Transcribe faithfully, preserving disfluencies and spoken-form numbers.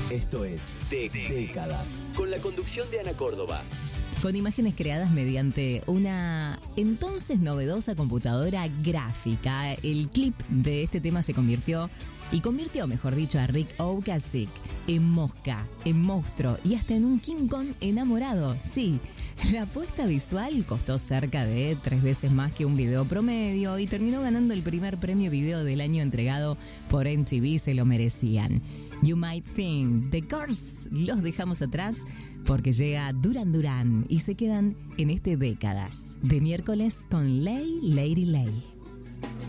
Esto es Décadas, con la conducción de Ana Córdoba. Con imágenes creadas mediante una entonces novedosa computadora gráfica, el clip de este tema se convirtió, y convirtió, mejor dicho, a Ric Ocasek en mosca, en monstruo y hasta en un King Kong enamorado. Sí, la apuesta visual costó cerca de tres veces más que un video promedio y terminó ganando el primer premio video del año entregado por M T V. Se lo merecían. You Might Think. The Cars los dejamos atrás porque llega Duran Duran y se quedan en este Décadas de miércoles con Lay, Lady Lay.